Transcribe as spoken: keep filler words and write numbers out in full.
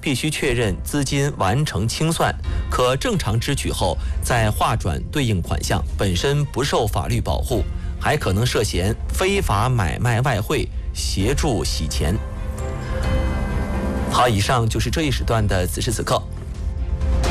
必须确认资金完成清算，可正常支取后再划转对应款项，本身不受法律保护，还可能涉嫌非法买卖外汇、协助洗钱。好，以上就是这一时段的此时此刻。